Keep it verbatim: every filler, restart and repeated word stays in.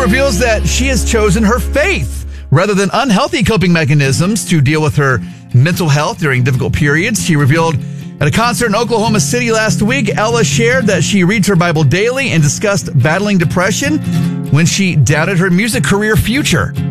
reveals that she has chosen her faith rather than unhealthy coping mechanisms to deal with her mental health during difficult periods. She revealed at a concert in Oklahoma City last week, Ella shared that she reads her Bible daily and discussed battling depression when she doubted her music career future.